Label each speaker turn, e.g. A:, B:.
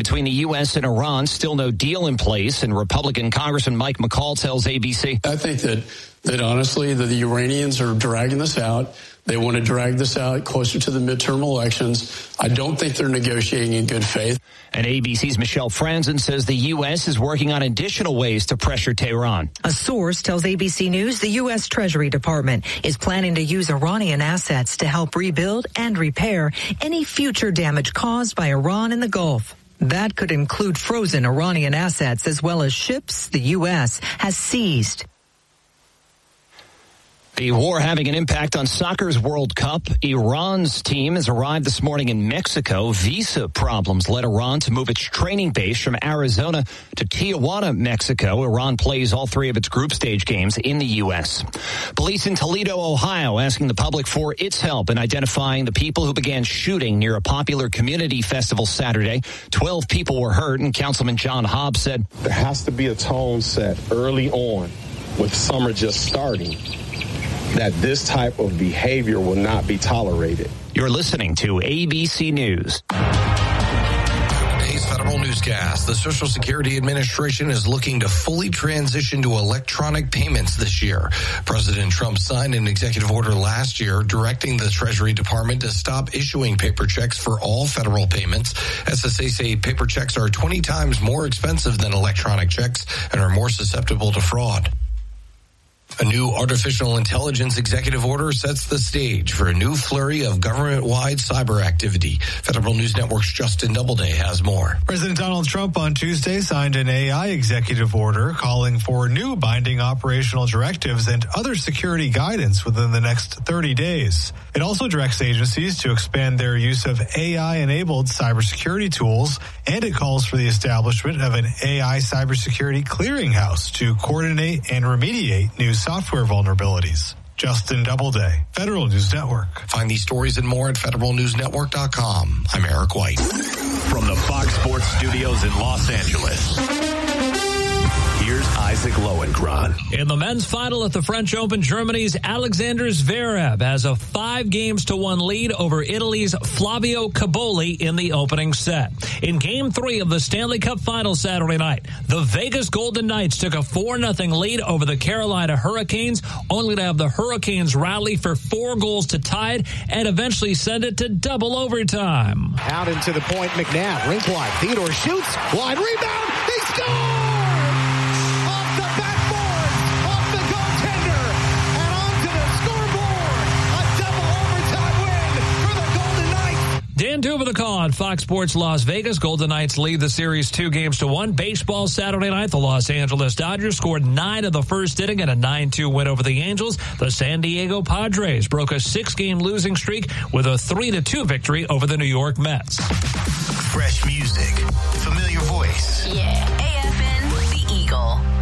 A: between the U.S. and Iran. Still no deal in place, and Republican Congressman Mike McCall tells ABC.
B: I think that honestly, the Iranians are dragging this out. They want to drag this out closer to the midterm elections. I don't think they're negotiating in good faith.
A: And ABC's Michelle Franzen says the U.S. is working on additional ways to pressure Tehran.
C: A source tells ABC News the U.S. Treasury Department is planning to use Iranian assets to help rebuild and repair any future damage caused by Iran in the Gulf. That could include frozen Iranian assets as well as ships the U.S. has seized.
A: The war having an impact on soccer's World Cup. Iran's team has arrived this morning in Mexico. Visa problems led Iran to move its training base from Arizona to Tijuana, Mexico. Iran plays all three of its group stage games in the U.S. Police in Toledo, Ohio, asking the public for its help in identifying the people who began shooting near a popular community festival Saturday. 12 people were hurt, and Councilman John Hobbs said,
D: there has to be a tone set early on with summer just starting, that this type of behavior will not be tolerated.
A: You're listening to ABC News.
E: Today's Federal Newscast. The Social Security Administration is looking to fully transition to electronic payments this year. President Trump signed an executive order last year directing the Treasury Department to stop issuing paper checks for all federal payments. SSA say paper checks are 20 times more expensive than electronic checks and are more susceptible to fraud. A new artificial intelligence executive order sets the stage for a new flurry of government-wide cyber activity. Federal News Network's Justin Doubleday has more.
F: President Donald Trump on Tuesday signed an AI executive order calling for new binding operational directives and other security guidance within the next 30 days. It also directs agencies to expand their use of AI-enabled cybersecurity tools, and it calls for the establishment of an AI cybersecurity clearinghouse to coordinate and remediate new software vulnerabilities. Justin Doubleday, Federal News Network.
E: Find these stories and more at federalnewsnetwork.com. I'm Eric White.
G: From the Fox Sports Studios in Los Angeles, here's Isaac Lowenkron.
H: In the men's final at the French Open, Germany's Alexander Zverev has a 5-1 lead over Italy's Flavio Caboli in the opening set. In Game 3 of the Stanley Cup Final Saturday night, the Vegas Golden Knights took a 4-0 lead over the Carolina Hurricanes, only to have the Hurricanes rally for 4 goals to tie it and eventually send it to double overtime.
I: Out into the point, McNabb, rink wide. Theodore shoots, wide rebound, they score!
H: Dan Tuber the call on Fox Sports Las Vegas. Golden Knights lead the series 2-1. Baseball Saturday night, the Los Angeles Dodgers scored 9 of the first inning in a 9-2 win over the Angels. The San Diego Padres broke a 6-game losing streak with a 3-2 victory over the New York Mets.
G: Fresh music, familiar voice.
J: Yeah, AFN, The Eagle.